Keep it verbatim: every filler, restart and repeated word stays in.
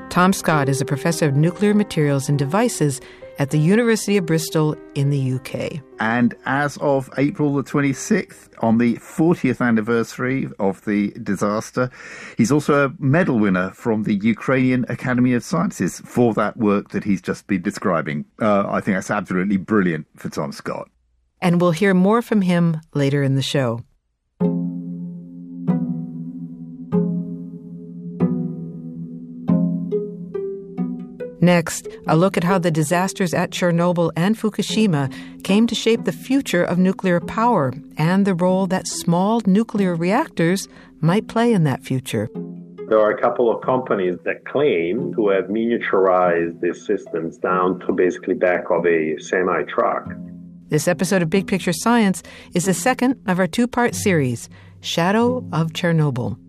Tom Scott is a professor of nuclear materials and devices at the University of Bristol in the U K. And as of April the twenty-sixth, on the fortieth anniversary of the disaster, he's also a medal winner from the Ukrainian Academy of Sciences for that work that he's just been describing. Uh, I think that's absolutely brilliant for Tom Scott. And we'll hear more from him later in the show. Next, a look at how the disasters at Chernobyl and Fukushima came to shape the future of nuclear power and the role that small nuclear reactors might play in that future. There are a couple of companies that claim to have miniaturized these systems down to basically back of a semi-truck. This episode of Big Picture Science is the second of our two-part series, Shadow of Chernobyl.